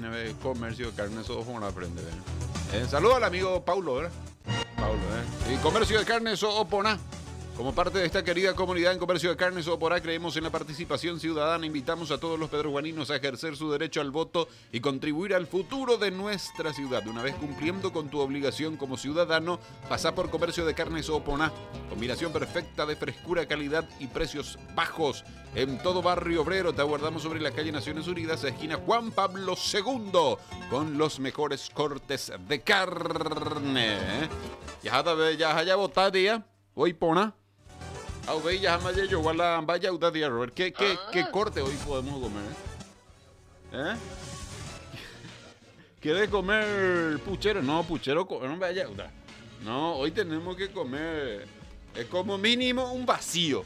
comercio de carne, eso vamos a aprender. Saludos al amigo Paulo, ¿verdad? Paulo, Y comercio de carne, eso opona. Como parte de esta querida comunidad en comercio de carne Soporá, creemos en la participación ciudadana. Invitamos a todos los pedroguaninos a ejercer su derecho al voto y contribuir al futuro de nuestra ciudad. Una vez cumpliendo con tu obligación como ciudadano, pasá por comercio de carne Soporá. Combinación perfecta de frescura, calidad y precios bajos. En todo Barrio Obrero te aguardamos sobre la calle Naciones Unidas, esquina Juan Pablo II, con los mejores cortes de carne. Ya haya votado ya. Hoy pona. Ya jamás llegó a la vaya día, Robert. ¿Qué corte hoy podemos comer? ¿Quieres comer puchero? No, puchero no vaya. No, hoy tenemos que comer como mínimo un vacío.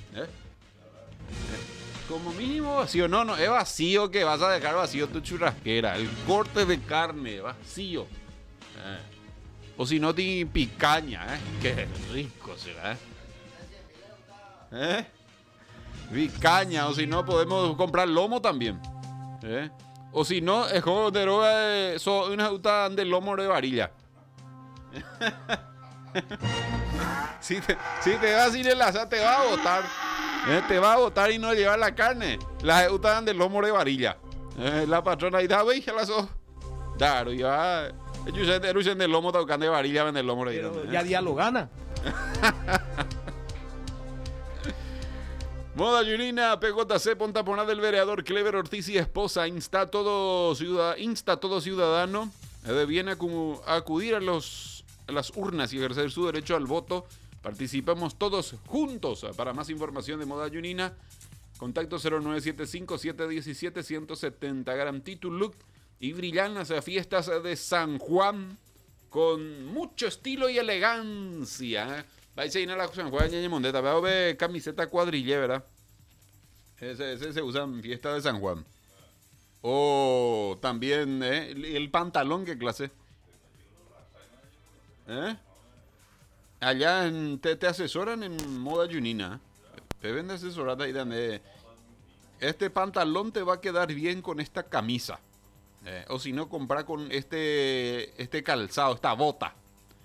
Como mínimo vacío. No, es vacío que vas a dejar vacío tu churrasquera. El corte de carne, vacío. O si no, tiene picaña, Qué rico será, Picaña, o si no, podemos comprar lomo también. O si no, es como de roba, son unas utas de lomo de varilla. si te vas sin el asado, te va a botar. Te va a botar y no llevar la carne. Las utas de lomo de varilla. La patrona ahí da, veis, las ojos. Claro, ya. Ellos de lomo tocando de varilla, ven el lomo de varilla. Ya diálogo gana. Moda Junina, PJC, Pontaponá del vereador Clever Ortiz y esposa, insta a todo ciudadano de bien acudir a las urnas y ejercer su derecho al voto. Participamos todos juntos. Para más información de Moda Junina, contacto 0975-717-170. Gran título y brillan las fiestas de San Juan con mucho estilo y elegancia. Vais a ir a la San Juan de Mondeta. Veo ver camiseta cuadrille, ¿verdad? Ese se usa en fiesta de San Juan. O también el pantalón, ¿qué clase? Allá te asesoran en Moda Junina. Te ven de asesorada ahí donde este pantalón te va a quedar bien con esta camisa. O si no, comprar con este calzado, esta bota.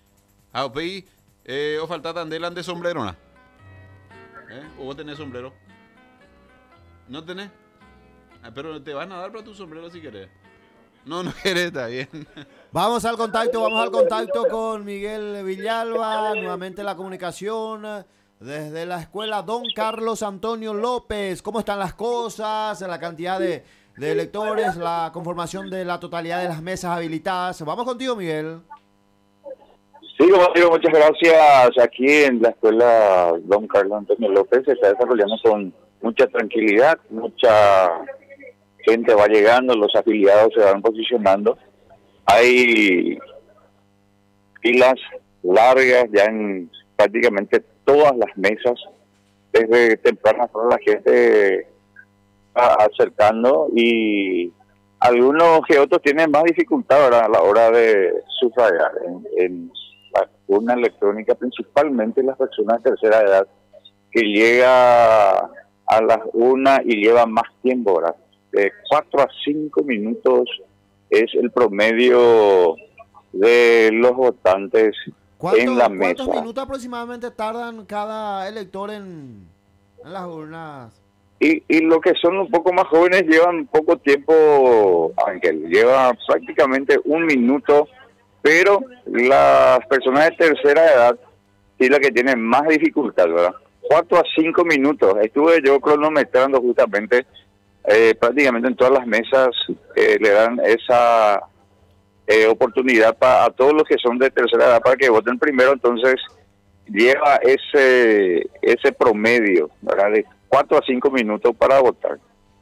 O falta tandelan de sombrero, ¿no? ¿O vos tenés sombrero? ¿No tenés? Pero te van a dar para tu sombrero si querés. No querés, está bien. Vamos al contacto con Miguel Villalba, nuevamente la comunicación desde la escuela Don Carlos Antonio López. ¿Cómo están las cosas? La cantidad de electores, la conformación de la totalidad de las mesas habilitadas. Vamos contigo, Miguel. Sí, como digo, muchas gracias. Aquí en la escuela Don Carlos Antonio López se está desarrollando con mucha tranquilidad, mucha gente va llegando, los afiliados se van posicionando. Hay filas largas ya en prácticamente todas las mesas. Desde temprano toda la gente va acercando y algunos que otros tienen más dificultad, ¿verdad?, a la hora de sufragar en la urna electrónica, principalmente las personas de tercera edad que llega a las urnas y lleva más tiempo, ¿verdad? De 4 a 5 minutos es el promedio de los votantes en la mesa. ¿Cuántos minutos aproximadamente tardan cada elector en las urnas? Y lo que son un poco más jóvenes llevan poco tiempo, Ángel, lleva prácticamente 1 minuto, pero las personas de tercera edad sí la que tienen más dificultad, ¿verdad? 4 a 5 minutos, estuve yo cronometrando justamente, prácticamente en todas las mesas le dan esa oportunidad a todos los que son de tercera edad para que voten primero, entonces lleva ese promedio, ¿verdad?, de 4 a 5 minutos para votar.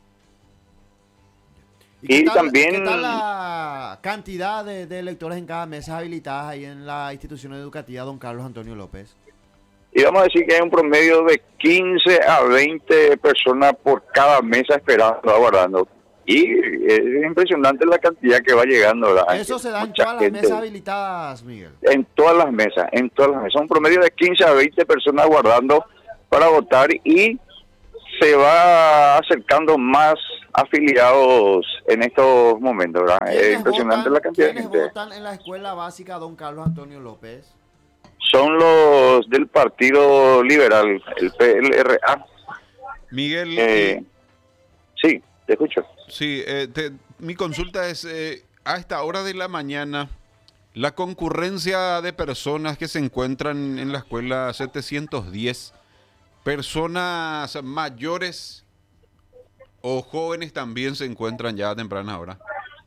¿Y también qué tal la cantidad de electores en cada mesa habilitadas ahí en la institución educativa Don Carlos Antonio López? Y vamos a decir que hay un promedio de 15 a 20 personas por cada mesa esperando, aguardando. Y es impresionante la cantidad que va llegando, ¿verdad? ¿Eso se da en todas las mesas habilitadas, Miguel? En todas las mesas. Un promedio de 15 a 20 personas aguardando para votar y se va acercando más afiliados en estos momentos, ¿verdad? Es impresionante la cantidad de ¿Quiénes gente. votan en la escuela básica Don Carlos Antonio López? Son los del Partido Liberal, el PLRA. Miguel, Sí, te escucho. sí, mi consulta es, a esta hora de la mañana, la concurrencia de personas que se encuentran en la escuela 710, personas mayores o jóvenes también se encuentran ya a temprana hora.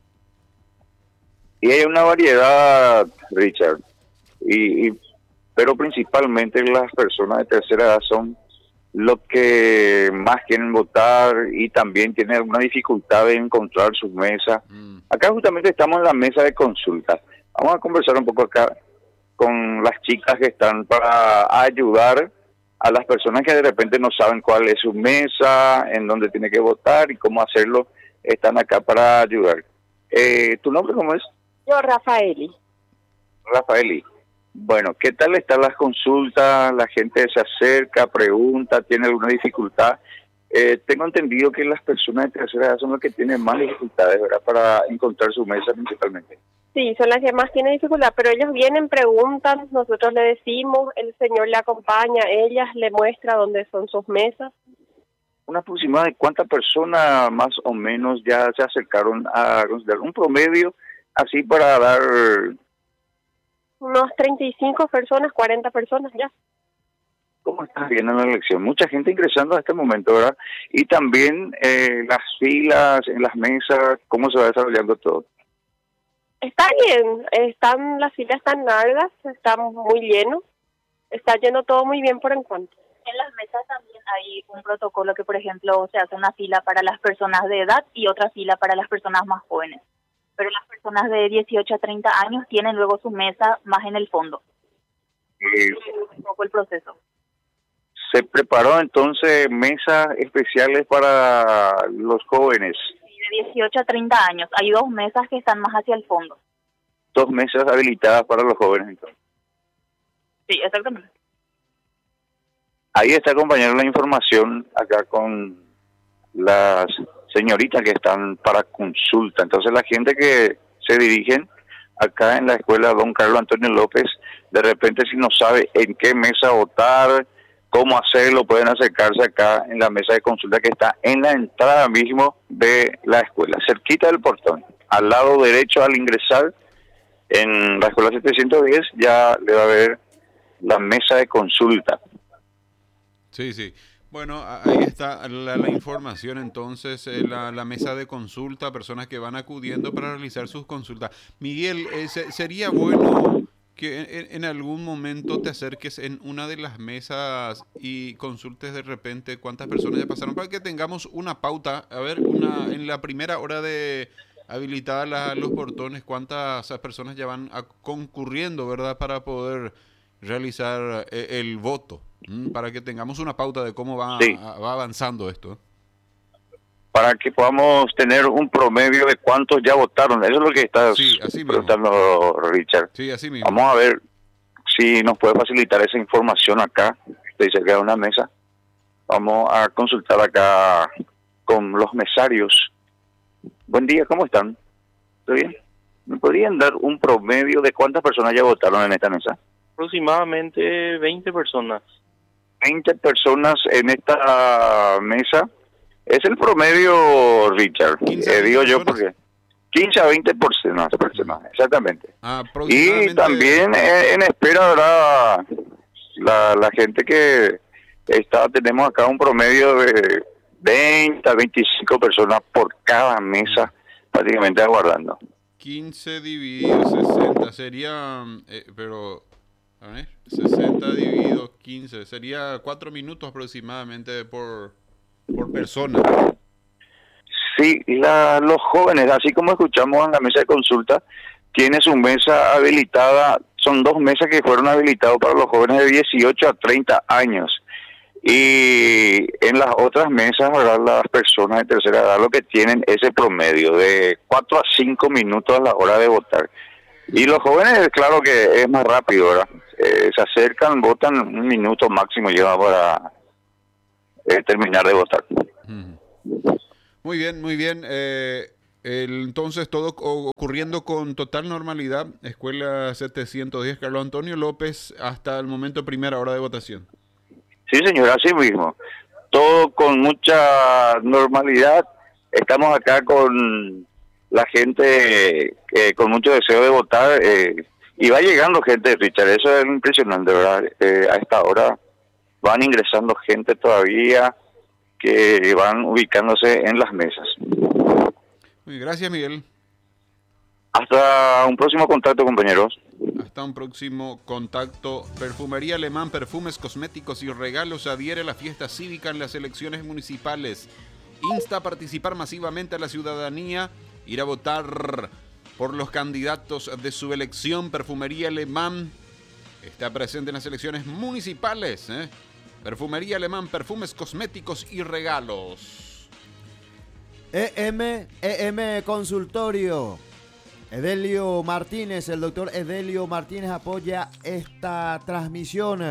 Y hay una variedad, Richard, pero principalmente las personas de tercera edad son los que más quieren votar y también tienen alguna dificultad de encontrar sus mesas. Acá justamente estamos en la mesa de consulta. Vamos a conversar un poco acá con las chicas que están para ayudar a las personas que de repente no saben cuál es su mesa, en dónde tiene que votar y cómo hacerlo. Están acá para ayudar. ¿Tu nombre cómo es? Yo, Rafaeli. Rafaeli. Bueno, ¿qué tal están las consultas? La gente se acerca, pregunta, tiene alguna dificultad. Tengo entendido que las personas de tercera edad son las que tienen más dificultades, ¿verdad? Para encontrar su mesa principalmente. Sí, son las que más tienen dificultad, pero ellos vienen, preguntan, nosotros le decimos, el señor le acompaña, ellas le muestra dónde son sus mesas. Una aproximada de cuántas personas más o menos ya se acercaron a considerar un promedio así para dar... Unos 35 personas, 40 personas ya. ¿Cómo estás viendo la elección? Mucha gente ingresando a este momento, ¿verdad? Y también las filas en las mesas, ¿cómo se va desarrollando todo? Está bien, las filas están largas, están muy llenos, está yendo todo muy bien por encuentro. En las mesas también hay un protocolo que, por ejemplo, se hace una fila para las personas de edad y otra fila para las personas más jóvenes. Pero las personas de 18 a 30 años tienen luego su mesa más en el fondo. Un poco el proceso. ¿Se preparó entonces mesas especiales para los jóvenes? De 18 a 30 años. Hay 2 mesas que están más hacia el fondo. 2 mesas habilitadas para los jóvenes entonces. Sí, exactamente. Ahí está, compañero, la información acá con las señoritas que están para consulta. Entonces la gente que se dirigen acá en la escuela Don Carlos Antonio López, de repente si no sabe en qué mesa votar, cómo hacerlo, pueden acercarse acá en la mesa de consulta que está en la entrada mismo de la escuela, cerquita del portón, al lado derecho al ingresar en la escuela 710 ya le va a ver la mesa de consulta. Sí, sí. Bueno, ahí está la información entonces, la mesa de consulta, personas que van acudiendo para realizar sus consultas. Miguel, sería bueno que en algún momento te acerques en una de las mesas y consultes de repente cuántas personas ya pasaron para que tengamos una pauta. A ver, en la primera hora de habilitar los portones, cuántas personas ya van concurriendo, ¿verdad? Para poder realizar el voto. Para que tengamos una pauta de cómo va avanzando esto. Para que podamos tener un promedio de cuántos ya votaron. Eso es lo que estás preguntando, Richard. Sí, así mismo. Vamos a ver si nos puede facilitar esa información acá. Estoy cerca de una mesa. Vamos a consultar acá con los mesarios. Buen día, ¿cómo están? ¿Todo bien? ¿Me podrían dar un promedio de cuántas personas ya votaron en esta mesa? Aproximadamente 20 personas. 20 personas en esta mesa. Es el promedio, Richard. Digo yo porque 15 a 20 personas, exactamente. Y también en espera, ¿verdad? La gente que está, tenemos acá un promedio de 20 a 25 personas por cada mesa, prácticamente aguardando. 15 dividido 60 sería, pero... A ver, 60 dividido 15, sería 4 minutos aproximadamente por persona. Sí, los jóvenes, así como escuchamos en la mesa de consulta, tiene su mesa habilitada, son 2 mesas que fueron habilitadas para los jóvenes de 18 a 30 años. Y en las otras mesas, ¿verdad? Las personas de tercera edad lo que tienen ese promedio de 4 a 5 minutos a la hora de votar. Y los jóvenes, claro que es más rápido, ¿verdad? Se acercan, votan 1 minuto máximo lleva para terminar de votar. Muy bien, muy bien. Entonces todo ocurriendo con total normalidad. Escuela 710 Carlos Antonio López hasta el momento, primera hora de votación. Sí, señor, así mismo. Todo con mucha normalidad. Estamos acá con la gente con mucho deseo de votar y va llegando gente, Richard. Eso es impresionante, ¿verdad? A esta hora van ingresando gente todavía que van ubicándose en las mesas. Muy gracias, Miguel. Hasta un próximo contacto, compañeros. Hasta un próximo contacto. Perfumería Alemán, perfumes, cosméticos y regalos adhiere a la fiesta cívica en las elecciones municipales. Insta a participar masivamente a la ciudadanía, ir a votar por los candidatos de su elección. Perfumería Alemán está presente en las elecciones municipales. Perfumería Alemán, perfumes, cosméticos y regalos. EM Consultorio. Edelio Martínez, el doctor Edelio Martínez apoya esta transmisión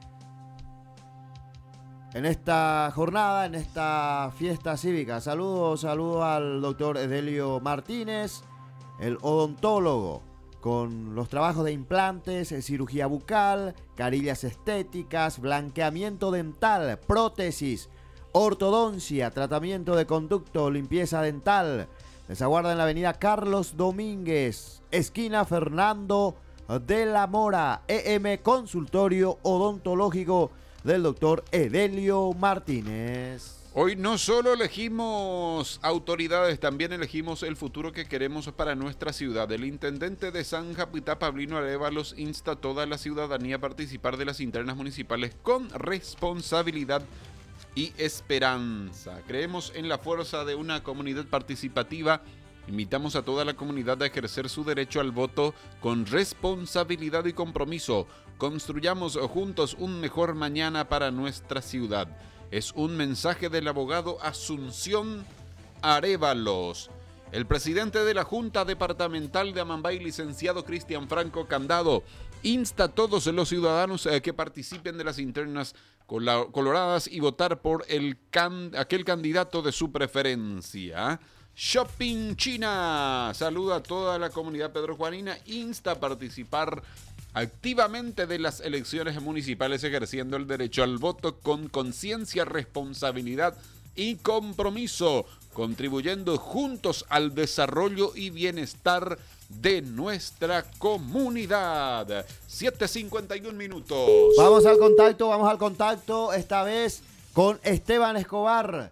en esta jornada, en esta fiesta cívica. Saludos al doctor Edelio Martínez, el odontólogo, con los trabajos de implantes, cirugía bucal, carillas estéticas, blanqueamiento dental, prótesis, ortodoncia, tratamiento de conducto, limpieza dental. Les aguarda en la avenida Carlos Domínguez, esquina Fernando de la Mora. EM Consultorio Odontológico del doctor Edelio Martínez. Hoy no solo elegimos autoridades, también elegimos el futuro que queremos para nuestra ciudad. El intendente de San Japitá, Pablino Arévalos, insta a toda la ciudadanía a participar de las internas municipales con responsabilidad y esperanza. Creemos en la fuerza de una comunidad participativa. Invitamos a toda la comunidad a ejercer su derecho al voto con responsabilidad y compromiso. Construyamos juntos un mejor mañana para nuestra ciudad. Es un mensaje del abogado Asunción Arévalos. El presidente de la Junta Departamental de Amambay, licenciado Cristian Franco Candado, insta a todos los ciudadanos que participen de las internas coloradas y votar por aquel candidato de su preferencia. Shopping China saluda a toda la comunidad pedrojuanina, insta a participar activamente de las elecciones municipales ejerciendo el derecho al voto con conciencia, responsabilidad y compromiso, contribuyendo juntos al desarrollo y bienestar de nuestra comunidad. 7:51 minutos. Vamos al contacto, esta vez con Esteban Escobar,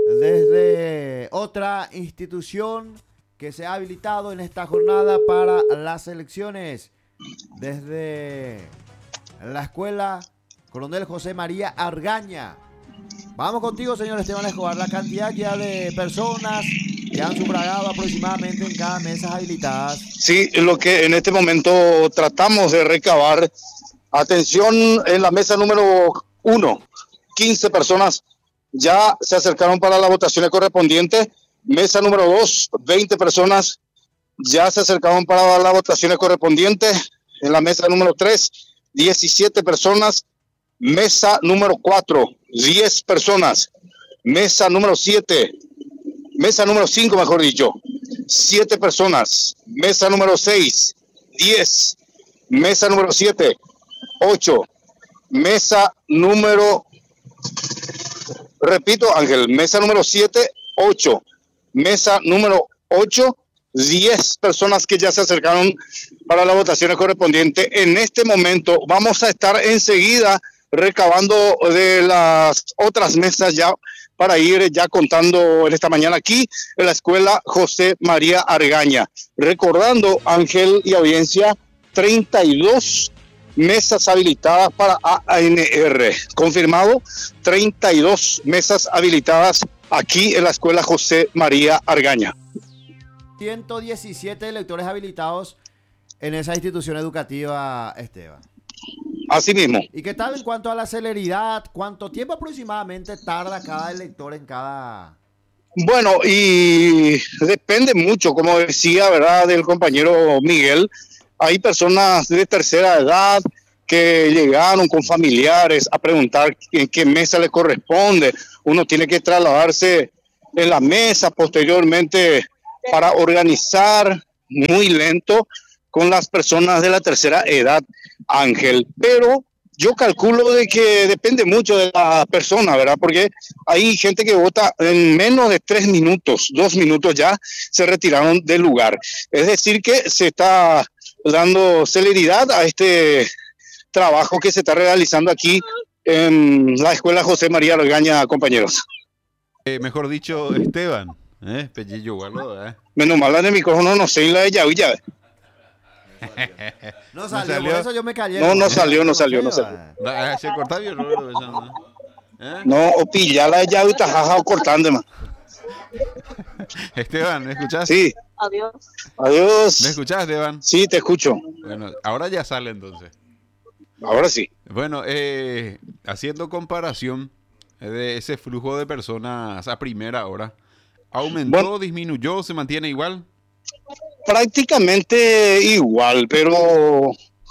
desde otra institución que se ha habilitado en esta jornada para las elecciones, desde la escuela Coronel José María Argaña. Vamos contigo, señor Esteban Escobar. La cantidad ya de personas que han sufragado aproximadamente en cada mesa habilitadas. Sí, lo que en este momento tratamos de recabar. Atención, en la mesa número 1, 15 personas ya se acercaron para las votaciones correspondientes. Mesa número 2, 20 personas ya se acercaron para las votaciones correspondientes. En la mesa número 3, 17 personas. Mesa número 4, 10 personas. Mesa número 7, mesa número 5, mejor dicho, 7 personas. Mesa número 6, 10. Mesa número 7, 8. Mesa número, repito, Ángel, mesa número 7, 8. Mesa número 8, 10 personas que ya se acercaron para las votaciones correspondientes. En este momento vamos a estar enseguida recabando de las otras mesas ya para ir ya contando en esta mañana aquí en la escuela José María Argaña. Recordando, Ángel y audiencia, 32 mesas habilitadas para ANR. Confirmado, 32 mesas habilitadas aquí en la escuela José María Argaña. 117 electores habilitados en esa institución educativa, Esteban. Así mismo. ¿Y qué tal en cuanto a la celeridad? ¿Cuánto tiempo aproximadamente tarda cada elector en cada...? Bueno, y depende mucho, como decía, ¿verdad?, del compañero Miguel. Hay personas de tercera edad que llegaron con familiares a preguntar en qué mesa le corresponde. Uno tiene que trasladarse en la mesa posteriormente para organizar muy lento con las personas de la tercera edad, Ángel. Pero yo calculo de que depende mucho de la persona, ¿verdad? Porque hay gente que vota en menos de 3 minutos, 2 minutos ya se retiraron del lugar. Es decir, que se está dando celeridad a este trabajo que se está realizando aquí en la escuela José María Argaña, compañeros. Mejor dicho, Esteban. Pellillo, guardo, Menos mal en el micrófono, no sé, en la de Yavilla. No salió, por eso yo me callé. No salió. Se corta bien, Roberto. No, o pilla la de Yavilla, jaja, o cortando, man. Esteban, ¿me escuchás? Sí. Adiós. ¿Me escuchás, Esteban? Sí, te escucho. Bueno, ahora ya sale entonces. Ahora sí. Bueno, haciendo comparación de ese flujo de personas a primera hora, ¿aumentó, disminuyó, se mantiene igual? Prácticamente igual, pero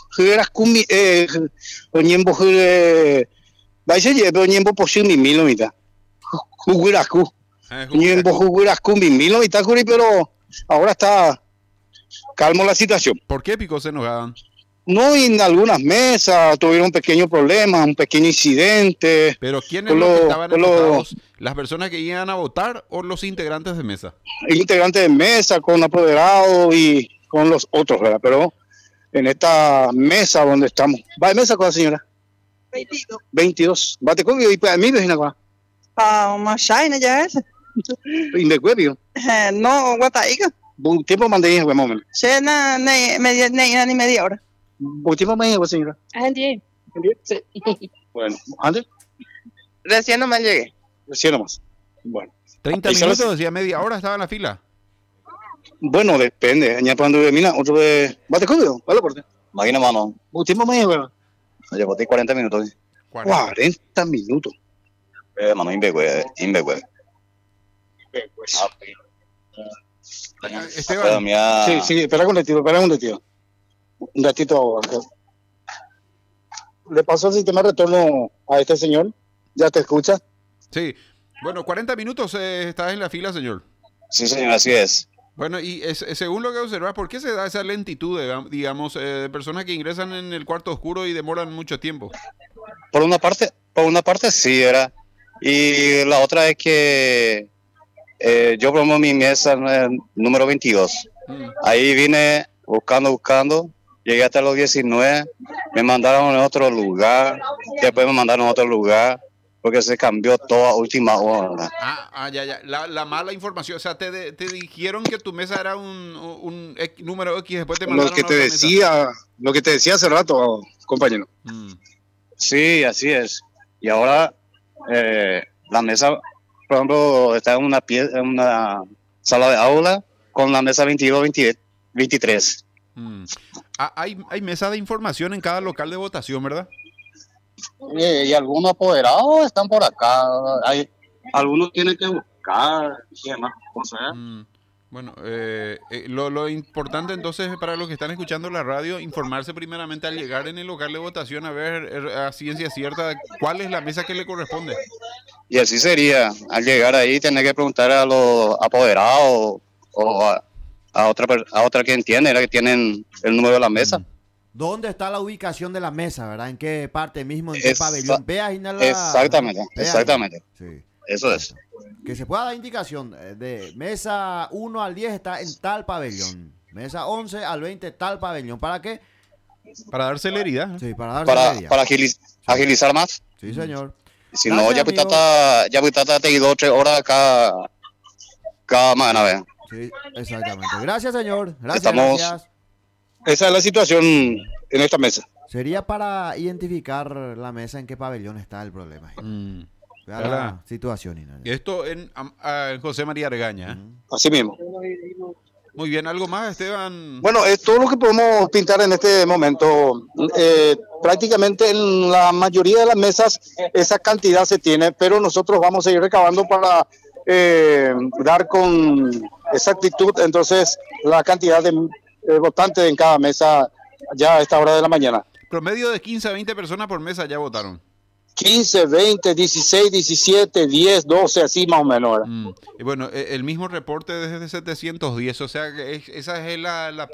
pero ahora está calmo la situación. ¿Por qué picó se enojaban? No, en algunas mesas tuvieron pequeños problemas, un pequeño incidente. ¿Pero quiénes los que estaban enojados? ¿Las personas que iban a votar o los integrantes de mesa? Integrantes de mesa, con apoderados y con los otros, ¿verdad? Pero en esta mesa donde estamos. ¿Va de mesa con la señora? 22. ¿Va te cobio y para mí vecina con? Mà sai nó giá. Indecuebio. No, guataica. Un tiempo mandé en momento. Se na media hora. Un tiempo mandé señora. Sí. Bueno, ¿antes? Recién nomás llegué. Recién nomás. Bueno. 30 minutos, decía media hora, estaba en la fila. Bueno, depende. Ya cuando termina, otro de... ¿Bate código? ¿Vale, por ti? Imagina, mano. Un tiempo más, bueno. Oye, boté 40 minutos. 40 minutos. Mano, imbegue. Esteban. Sí, espera un ratito. Un ratito. ¿Le pasó el sistema de retorno a este señor? ¿Ya te escucha? Sí. Bueno, 40 minutos estás en la fila, señor. Sí, señor, así es. Bueno, y según lo que observas, ¿por qué se da esa lentitud, digamos, de personas que ingresan en el cuarto oscuro y demoran mucho tiempo? Por una parte sí, era. Y la otra es que yo promuevo mi mesa número 22. Ahí vine buscando, llegué hasta los 19, me mandaron a otro lugar, después me mandaron a otro lugar, porque se cambió todo a última hora. Ya. La mala información, o sea, te dijeron que tu mesa era un número X, después te mandaron lo que te decía hace rato, compañero. Sí, así es. Y ahora la mesa, por ejemplo, está en una sala de aula con la mesa 22, 23. Hay mesa de información en cada local de votación, ¿verdad? Y algunos apoderados están por acá. Algunos tienen que buscar y demás cosas. Bueno, lo importante entonces para los que están escuchando la radio, informarse primeramente al llegar en el local de votación, a ver a ciencia cierta cuál es la mesa que le corresponde. Y así sería, al llegar ahí tener que preguntar a los apoderados o a otra que entiende, que tienen el número de la mesa. ¿Dónde está la ubicación de la mesa, verdad? ¿En qué parte mismo? ¿En qué pabellón? Exactamente. Sí. Eso es. Que se pueda dar indicación de mesa 1 al 10 está en tal pabellón. Mesa 11 al 20 tal pabellón. ¿Para qué? Para dar celeridad. Sí, para dar celeridad. Para agilizar más. Sí, señor. Si no, ya pues te ido 3 horas cada mañana. Sí, exactamente. Gracias, señor. Gracias. Esa es la situación en esta mesa. Sería para identificar la mesa en qué pabellón está el problema. La situación. Esto en José María Argaña. Así mismo. Muy bien, ¿algo más, Esteban? Bueno, es todo lo que podemos pintar en este momento. Prácticamente en la mayoría de las mesas esa cantidad se tiene, pero nosotros vamos a ir recabando para dar con exactitud entonces la cantidad de votantes en cada mesa ya a esta hora de la mañana. Promedio de 15 a 20 personas por mesa ya votaron. 15, 20, 16, 17, 10, 12, así más o menos. Y bueno, el mismo reporte desde 710, o sea, esa es la